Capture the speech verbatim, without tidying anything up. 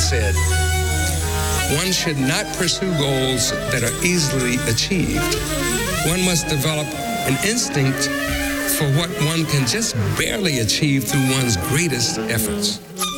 said, one should not pursue goals that are easily achieved. One must develop an instinct for what one can just barely achieve through one's greatest efforts.